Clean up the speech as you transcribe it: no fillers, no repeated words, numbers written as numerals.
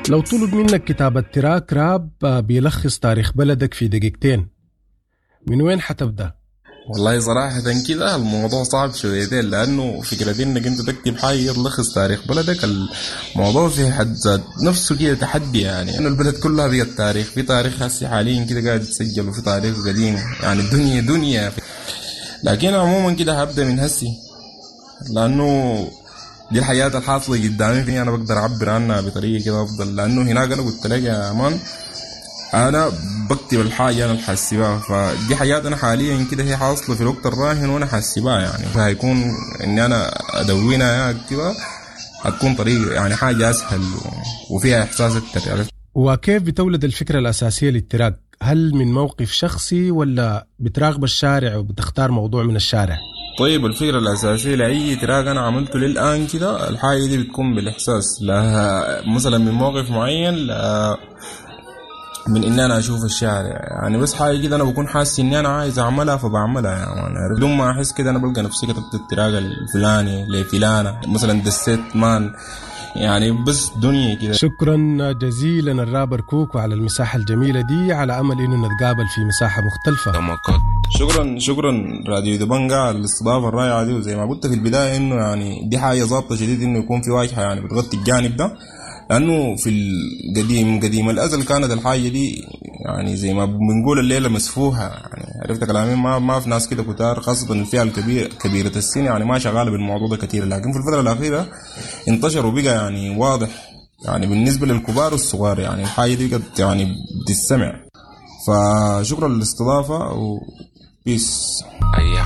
لو طلب منك كتابة تراك راب بيلخص تاريخ بلدك في دقيقتين، من وين حتبدأ؟ والله صراحة كده الموضوع صعب شويتين، لأنه فكرة إنك أنت تكتب حاجة تلخص تاريخ بلدك، الموضوع في حد ذات نفسه كده تحدي، يعني إنه البلد كلها بقت تاريخ، في تاريخ هسي حاليا كده قاعد يتسجل، وفي تاريخ قديم، يعني الدنيا دنيا. لكن عموما كده هبدأ من هسي، لأنه دي الحياة الحاصلة قدامي، فيني أنا بقدر أعبر عنها بطريقة كده أفضل، لأنه هناك أنا قلت لك يا مان انا بكتب الحاجه انا الحاسبها، فدي حاجات انا حاليا كده هي حاصله في الوقت الراهن وانا حاسبها، يعني فهيكون اني انا ادونها اكتبها هتكون طريقه يعني حاجه اسهل وفيها احساس اكتر، عرفت؟ وكيف بتولد الفكرة الأساسية للتراك؟ هل من موقف شخصي ولا بتراقب الشارع وبتختار موضوع من الشارع؟ طيب الفكرة الأساسية لأي تراك أنا عملته للآن كده، الحاجة دي بتكون بالإحساس، لا مثلا من موقف معين، لا من إني أنا أشوف الشارع، يعني بس حاجة كده أنا بكون حاسس إني أنا عايز أعملها فبعملها، يعني بدون ما أحس كده أنا بلقى نفسي كتبت التراك الفلاني لفلانة، مثلا دسيت مان، يعني بس دنيا كده. شكرا جزيلا الرابر كوكو على المساحة الجميلة دي، على أمل إنه نتقابل في مساحة مختلفة. شكرا راديو دبنجا على الاستضافة الرائعة دي، وزي ما قلت في البداية إنه يعني دي حاجة ظابطة شديد إنه يكون في واجهة يعني بتغطي الجانب ده، لأنه في قديم الأزل كانت الحاجة دي يعني زي ما بنقول الليلة مسفوها، يعني عرفت كلامي، ما في ناس كده كتار، خاصة الفئة كبيرة السن يعني ما شغالة بالموضوع ده كتير، لكن في الفترة الأخيرة انتشر وبقى يعني واضح، يعني بالنسبة للكبار والصغار يعني الحاجة دي قد يعني بتستمع. فشكرا للاستضافة وبيس.